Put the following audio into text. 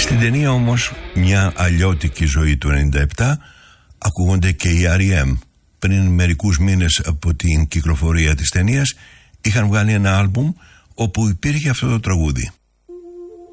Στην ταινία όμως Μια αλλιώτικη ζωή του 97 ακούγονται και οι R.E.M. Πριν μερικούς μήνες από την κυκλοφορία της ταινίας είχαν βγάλει ένα άλμπουμ όπου υπήρχε αυτό το τραγούδι.